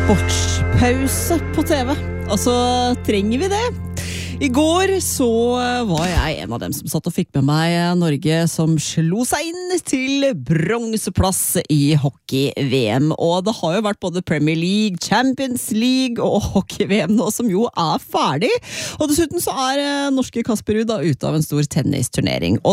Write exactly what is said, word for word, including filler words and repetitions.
Sportspause på T V. Altså, trenger vi det? I går så var jeg en av dem som satt og fikk med meg Norge som slo seg inn til bronseplass i hockey-V M. Og det har jo vært både Premier League, Champions League og hockey-V M nå som jo er ferdig. Og dessuten så er norske Kasper Ruud da ute av en stor tennisturnering. Og